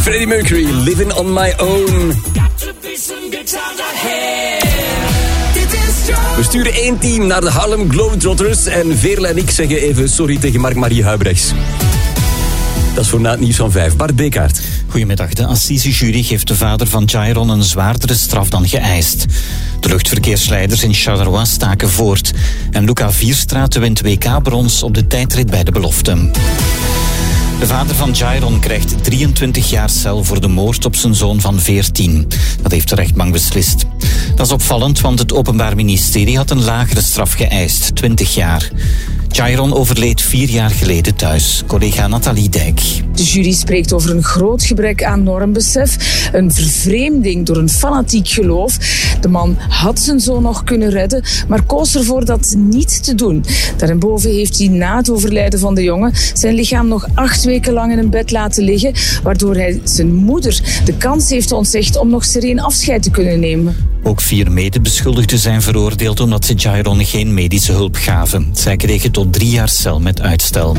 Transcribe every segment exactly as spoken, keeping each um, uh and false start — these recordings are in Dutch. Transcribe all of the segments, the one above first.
Freddie Mercury, Living on My Own. We sturen één team naar de Harlem Globetrotters en Veerle en ik zeggen even sorry tegen Mark-Marie Huibrechts. Dat is voor na het nieuws van vijf. Bart Bekaert. Goedemiddag. De assisejury geeft de vader van Jairon een zwaardere straf dan geëist. De luchtverkeersleiders in Charleroi staken voort. En Luca Vierstraat wint W K-brons op de tijdrit bij de belofte. De vader van Jairon krijgt drieëntwintig jaar cel voor de moord op zijn zoon van veertien. Dat heeft de rechtbank beslist. Dat is opvallend, want het Openbaar Ministerie had een lagere straf geëist, twintig jaar. Jairon overleed vier jaar geleden thuis. Collega Nathalie Dijk. De jury spreekt over een groot gebrek aan normbesef, een vervreemding door een fanatiek geloof. De man had zijn zoon nog kunnen redden, maar koos ervoor dat niet te doen. Daarboven heeft hij na het overlijden van de jongen zijn lichaam nog acht weken lang in een bed laten liggen, waardoor hij zijn moeder de kans heeft ontzegd om nog sereen afscheid te kunnen nemen. Ook vier medebeschuldigden zijn veroordeeld omdat ze Jairon geen medische hulp gaven. Zij kregen tot drie jaar cel met uitstel.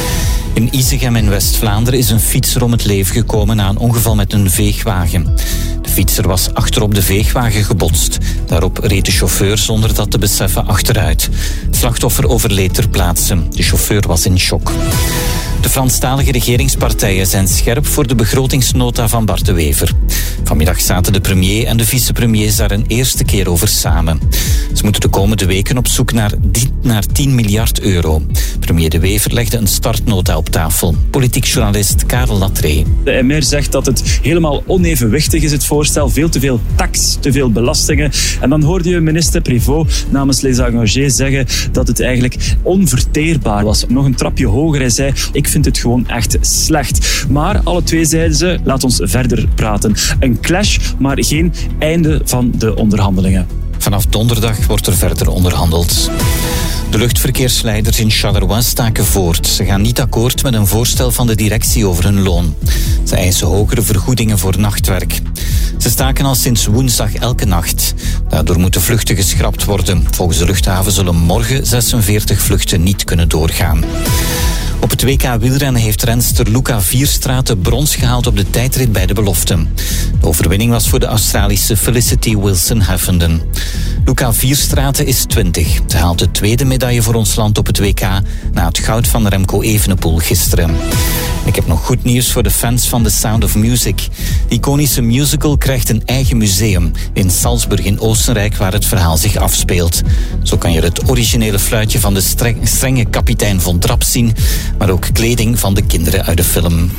In Isegem in West-Vlaanderen is een fietser om het leven gekomen na een ongeval met een veegwagen. De fietser was achterop de veegwagen gebotst. Daarop reed de chauffeur zonder dat te beseffen achteruit. Het slachtoffer overleed ter plaatse. De chauffeur was in shock. De Franstalige regeringspartijen zijn scherp voor de begrotingsnota van Bart de Wever. Vanmiddag zaten de premier en de vicepremiers daar een eerste keer over samen. Ze moeten de komende weken op zoek naar, naar tien miljard euro. Premier de Wever legde een startnota op tafel. Politiek journalist Karel Latree. De M R zegt dat het helemaal onevenwichtig is, het voorstel. Veel te veel tax, te veel belastingen. En dan hoorde je minister Prévost namens Les Engagés zeggen dat het eigenlijk onverteerbaar was. Nog een trapje hoger. Hij zei, ik vind het gewoon echt slecht. Maar alle twee zeiden ze, laat ons verder praten. Een clash, maar geen einde van de onderhandelingen. Vanaf donderdag wordt er verder onderhandeld. De luchtverkeersleiders in Charleroi staken voort. Ze gaan niet akkoord met een voorstel van de directie over hun loon. Ze eisen hogere vergoedingen voor nachtwerk. Ze staken al sinds woensdag elke nacht. Daardoor moeten vluchten geschrapt worden. Volgens de luchthaven zullen morgen zesenveertig vluchten niet kunnen doorgaan. Op het W K wielrennen heeft renster Luca Vierstraat de brons gehaald op de tijdrit bij de belofte. De overwinning was voor de Australische Felicity Wilson-Huffenden. Luca Vierstraat is twintig. Ze haalt de tweede medaille voor ons land op het W K na het goud van Remco Evenepoel gisteren. Ik heb nog goed nieuws voor de fans van The Sound of Music. De iconische musical krijgt een eigen museum in Salzburg in Oostenrijk, waar het verhaal zich afspeelt. Zo kan je het originele fluitje van de streng, strenge kapitein Von Trapp zien, maar ook kleding van de kinderen uit de film.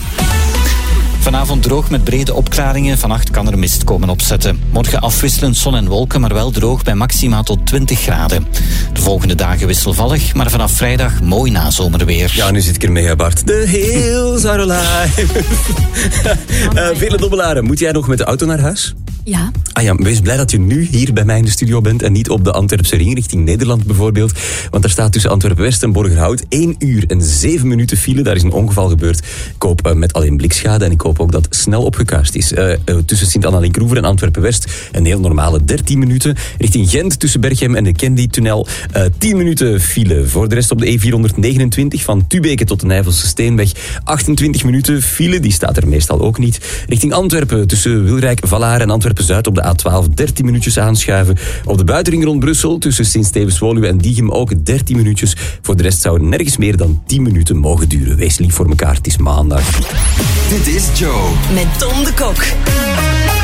Vanavond droog met brede opklaringen. Vannacht kan er mist komen opzetten. Morgen afwisselend zon en wolken, maar wel droog bij maxima tot twintig graden. De volgende dagen wisselvallig, maar vanaf vrijdag mooi nazomerweer. Ja, nu zit ik ermee, hè Bart. The hills are alive. uh, Vele Dobbelaren, moet jij nog met de auto naar huis? Ja. Ah ja, wees blij dat je nu hier bij mij in de studio bent en niet op de Antwerpse ring richting Nederland bijvoorbeeld. Want daar staat tussen Antwerpen-West en Borgerhout één uur en zeven minuten file. Daar is een ongeval gebeurd. Ik hoop uh, met alleen blikschade en ik hoop ook dat snel opgekuist is. Uh, uh, tussen Sint-Anna-Linkroever en Antwerpen-West een heel normale dertien minuten. Richting Gent tussen Berchem en de Kendy-tunnel uh, tien minuten file. Voor de rest op de E vierhonderdnegenentwintig van Tubeke tot de Nijvelse Steenweg achtentwintig minuten file. Die staat er meestal ook niet. Richting Antwerpen tussen Wilrijk, Vallaar en Antwerpen-Zuid op de A twaalf dertien minuutjes aanschuiven. Op de buitenring rond Brussel tussen Sint-Stevens-Woluwe en Diegem ook dertien minuutjes. Voor de rest zou het nergens meer dan tien minuten mogen duren. Wees lief voor elkaar, het is maandag. Dit is Joe. Met Tom de Kok.